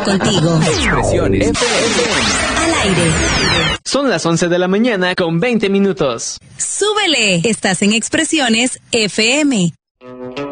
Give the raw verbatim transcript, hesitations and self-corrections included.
contigo. Expresiones F M. Al aire. Son las once de la mañana con veinte minutos. Súbele. Estás en Expresiones F M.